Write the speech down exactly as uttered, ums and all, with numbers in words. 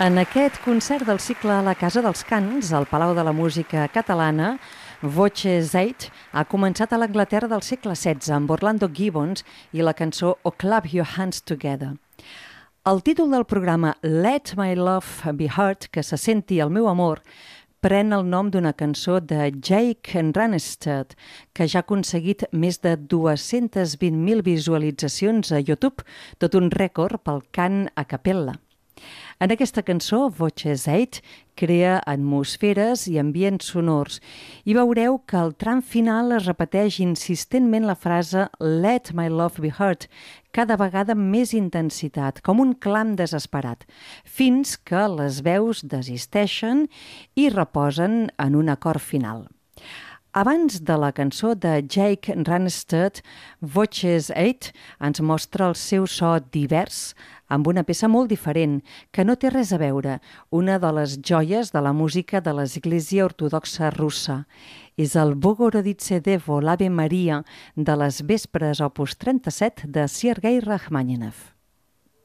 En aquest concert del cicle a la Casa dels Cants, al Palau de la Música Catalana, Voces oito ha començat a l'Anglaterra del segle setze amb Orlando Gibbons i la cançó O Clap Your Hands Together. El títol del programa Let My Love Be Heard, que se senti el meu amor, pren el nom d'una cançó de Jake Ranestad, que ja ha aconseguit més de dues-centes vint mil visualitzacions a YouTube, tot un rècord pel cant a capella. En aquesta cançó, Voces oito crea atmosferes i ambients sonors i veureu que al tram final es repeteix insistentment la frase Let my love be heard, cada vegada amb més intensitat, com un clam desesperat, fins que les veus desisteixen i reposen en un acord final. Abans de la cançó de Jake Ranestad, Voces oito ens mostra el seu so divers, amb una peça molt diferent, que no té res a veure, una de les joies de la música de l'Església Ortodoxa Russa. És el Bogorodice Devo, l'Ave Maria, de les Vespres opus trenta-set de Sergei Rachmaninoff.